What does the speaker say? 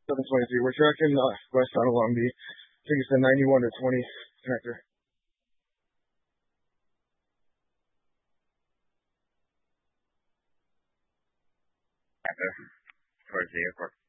723. We're tracking westbound along the, I think it's the 91 to 20 connector. Towards the airport.